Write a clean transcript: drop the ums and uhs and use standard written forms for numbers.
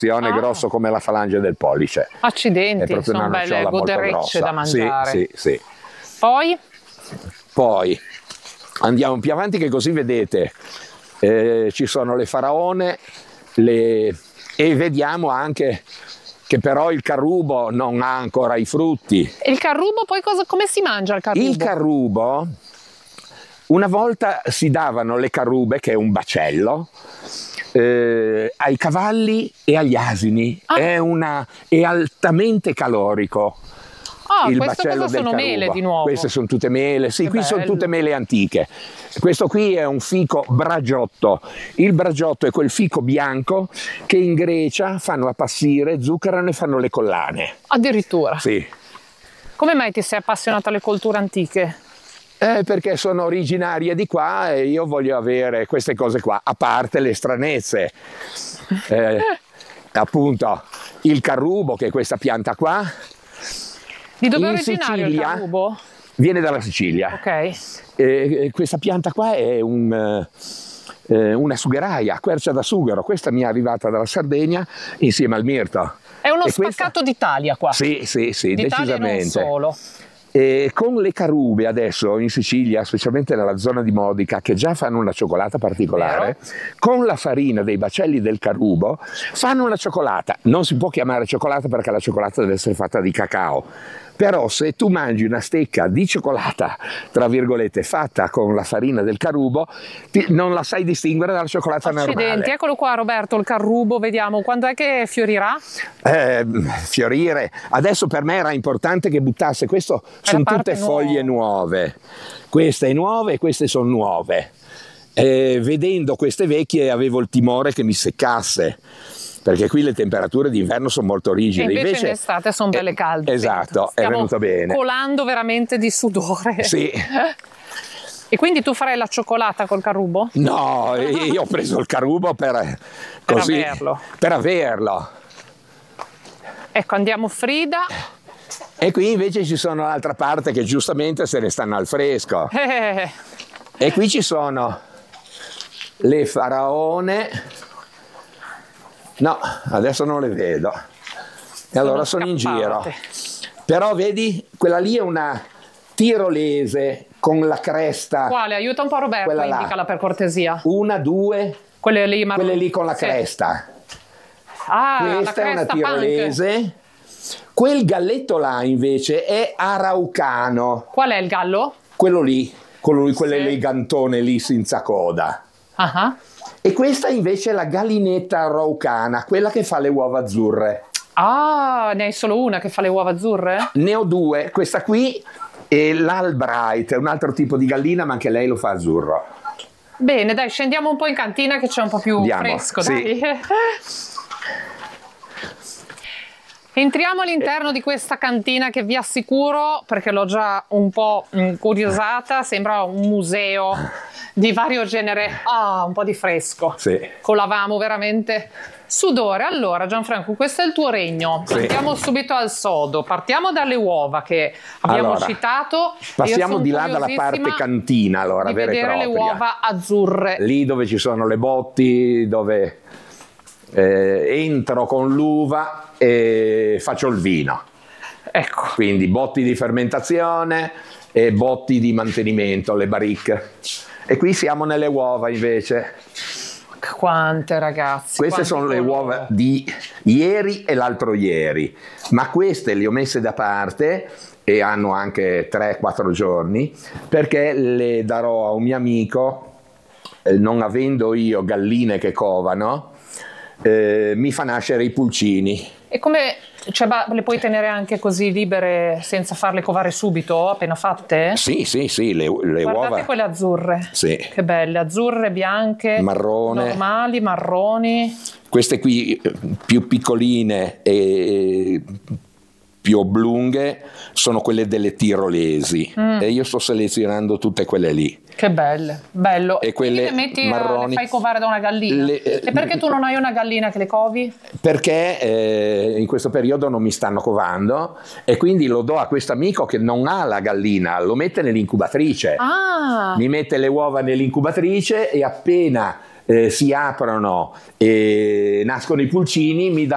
grosso come la falange del pollice. Accidenti, È proprio sono una belle nocciola molto goderecce grossa. da mangiare. Sì, sì, sì. Poi andiamo più avanti, che così vedete ci sono le faraone, e vediamo anche che però il carrubo non ha ancora i frutti. il carrubo poi come si mangia il carrubo? Il carrubo, una volta si davano le carrube, che è un bacello, ai cavalli e agli asini. È altamente calorico. Il questo bacello cosa del sono carrubo. mele di nuovo? Queste sono tutte mele, sì, Che qui sono bello. tutte mele antiche. Questo qui è un fico bragiotto. Il bragiotto è quel fico bianco che in Grecia fanno appassire, zuccherano e fanno le collane. Addirittura? Sì. Come mai ti sei appassionato alle colture antiche? Perché sono originarie di qua e io voglio avere queste cose qua, a parte le stranezze. Appunto, il carrubo, che è questa pianta qua. Di dove è In originario il Sicilia carrubo? viene dalla Sicilia. Ok. Questa pianta qua è una sugheraia, quercia da sughero. Questa mi è arrivata dalla Sardegna insieme al mirto. È uno spaccato d'Italia qua. Sì, d'Italia decisamente. E non solo. E con le carube adesso in Sicilia, specialmente nella zona di Modica, che già fanno una cioccolata particolare, con la farina dei bacelli del carubo fanno una cioccolata. Non si può chiamare cioccolata perché la cioccolata deve essere fatta di cacao. Però se tu mangi una stecca di cioccolata, tra virgolette, fatta con la farina del carubo, non la sai distinguere dalla cioccolata normale. Accidenti, eccolo qua Roberto, il carrubo, vediamo, quando è che fiorirà? Fiorire. Adesso per me era importante che buttasse, questo sono tutte foglie nuove. Queste nuove e queste sono nuove. Vedendo queste vecchie avevo il timore che mi seccasse, perché qui le temperature d'inverno sono molto rigide. E invece in estate sono belle calde. Esatto, stiamo è venuto bene. Colando veramente di sudore. Sì. E quindi tu farai la cioccolata col carrubo? No, io ho preso il carrubo per averlo. Ecco, andiamo Frida. E qui invece ci sono l'altra parte che giustamente se ne stanno al fresco. E qui ci sono le faraone. No, adesso non le vedo. E allora sono in giro. Però vedi, quella lì è una tirolese con la cresta. Quale? Aiuta un po' Roberto, indicala per cortesia. Una, due. Quelle lì con la cresta. Questa è una tirolese. Punk. Quel galletto là invece è araucano. Qual è il gallo? Quello lì, quell'elegantone lì senza coda. E questa invece è la gallinetta araucana, quella che fa le uova azzurre. Ne hai solo una che fa le uova azzurre? Ne ho due, questa qui è l'Albright, è un altro tipo di gallina, ma anche lei lo fa azzurro. Bene, dai, scendiamo un po' in cantina che c'è un po' più fresco, sì. dai. Entriamo all'interno di questa cantina che vi assicuro, perché l'ho già un po' curiosata, sembra un museo di vario genere. Un po' di fresco. Sì. Colavamo veramente sudore. Allora Gianfranco, questo è il tuo regno. Andiamo subito al sodo. Partiamo dalle uova che abbiamo citato. Passiamo di là dalla parte cantina, allora, vera e propria. Le uova azzurre. Lì dove ci sono le botti, dove entro con l'uva e faccio il vino. Ecco. Quindi botti di fermentazione e botti di mantenimento, le baricche. E qui siamo nelle uova invece. Quante ragazzi. Queste sono le uova di ieri e l'altro ieri, ma queste le ho messe da parte e hanno anche 3-4 giorni perché le darò a un mio amico, non avendo io galline che covano, mi fa nascere i pulcini. E come, cioè, le puoi tenere anche così libere senza farle covare subito, appena fatte? Sì, le uova. Guardate quelle azzurre. Sì. Che belle, azzurre, bianche, marrone. Normali, marroni. Queste qui più piccoline e più oblunghe sono quelle delle tirolesi e io sto selezionando tutte quelle lì. Che belle, bello. E quelle le metti, marroni, le fai covare da una gallina. E perché tu non hai una gallina che le covi? Perché in questo periodo non mi stanno covando e quindi lo do a questo amico che non ha la gallina, lo mette nell'incubatrice. Mi mette le uova nell'incubatrice e appena si aprono e nascono i pulcini mi dà